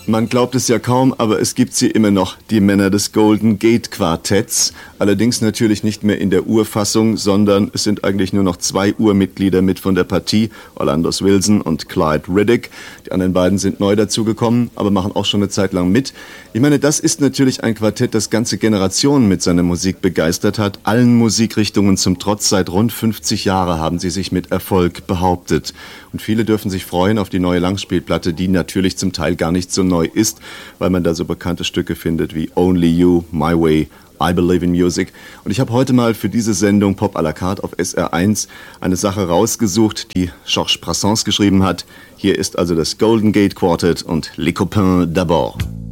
Man glaubt es ja kaum, aber es gibt sie immer noch, die Männer des Golden Gate Quartetts. Allerdings natürlich nicht mehr in der Urfassung, sondern es sind eigentlich nur noch 2 Urmitglieder mit von der Partie, Orlando Wilson und Clyde Riddick. Die anderen beiden sind neu dazugekommen, aber machen auch schon eine Zeit lang mit. Ich meine, das ist natürlich ein Quartett, das ganze Generationen mit seiner Musik begeistert hat. Allen Musikrichtungen zum Trotz, seit rund 50 Jahren haben sie sich mit Erfolg behauptet. Und viele dürfen sich freuen auf die neue Langspielplatte, die natürlich zum Teil gar nicht so neu ist, weil man da so bekannte Stücke findet wie Only You, My Way, I Believe in Music. Und ich habe heute mal für diese Sendung Pop à la carte auf SR1 eine Sache rausgesucht, die Georges Brassens geschrieben hat. Hier ist also das Golden Gate Quartet und Les Copains d'abord.